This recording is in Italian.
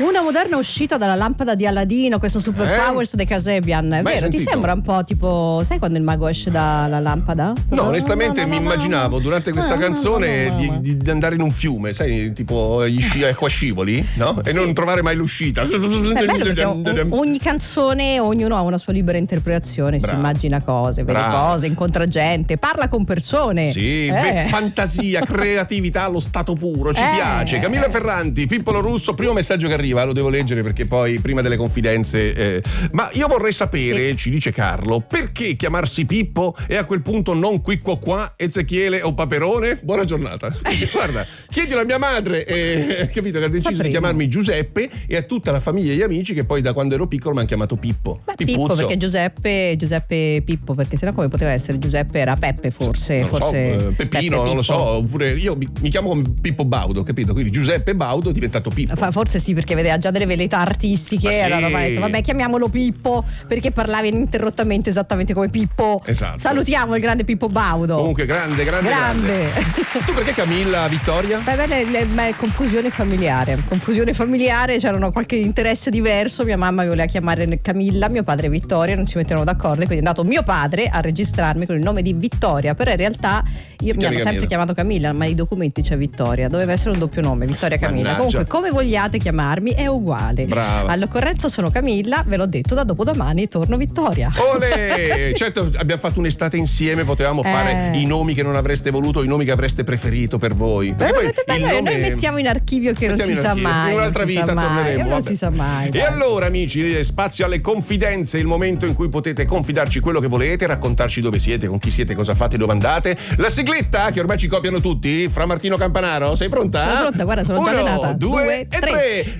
Una moderna uscita dalla lampada di Aladino, questo Superpowers dei Kasabian. È vero, ti sembra un po' tipo, sai quando il mago esce dalla lampada? No, onestamente mi immaginavo durante questa canzone di andare in un fiume, sai, tipo gli sci acquascivoli, no? E non trovare mai l'uscita. Ogni canzone, ognuno ha una sua libera interpretazione, si immagina cose, vede cose, incontra gente, parla con persone. Sì, fantasia, creatività allo stato puro, ci piace. Camilla Ferranti, Pippo Lo Russo, primo messaggio che arriva, lo devo leggere perché poi prima delle confidenze. Ma io vorrei sapere, ci dice Carlo, perché chiamarsi Pippo e a quel punto non Quicco qua, Ezechiele o Paperone? Buona giornata. Guarda, chiedilo a mia madre, capito, che ha deciso di chiamarmi Giuseppe, e a tutta la famiglia e gli amici che poi da quando ero piccolo mi hanno chiamato Pippo. Pippo perché Giuseppe Pippo, perché sennò come poteva essere Giuseppe? Era Peppe forse, Peppino, Peppe, non lo so, oppure io mi chiamo Pippo Baudo, capito? Quindi Giuseppe Baudo è diventato Pippo. Forse sì, perché vedeva già delle velleità artistiche, sì. allora ha detto vabbè, chiamiamolo Pippo, perché parlava ininterrottamente esattamente come Pippo. Esatto. Salutiamo il grande Pippo Baudo. Comunque grande. Tu perché Camilla Vittoria? Beh, confusione familiare, c'erano qualche interesse diverso, mia mamma mi voleva chiamare Camilla, mio padre Vittoria, non si mettevano d'accordo, e quindi è andato mio padre a registrarmi con il nome di Vittoria, però in realtà io mi hanno sempre chiamato Camilla, ma nei documenti c'è Vittoria, doveva essere un doppio nome, Vittoria Camilla. Comunque come vogliate chiamarmi è uguale. Brava. All'occorrenza sono Camilla, ve l'ho detto, da dopodomani torno Vittoria. Olè! Certo, abbiamo fatto un'estate insieme, potevamo fare i nomi che non avreste voluto, i nomi che avreste preferito per voi. Noi mettiamo in archivio che non si sa mai. In un'altra vita torneremo. Non si sa mai. E allora, amici, spazio alle confidenze, il momento in cui potete confidarci quello che volete, raccontarci dove siete, con chi siete, cosa fate, dove andate. La sigletta che ormai ci copiano tutti, Fra Martino Campanaro, sei pronta? Sono pronta, guarda, sono già allenata. 1, 2 e 3.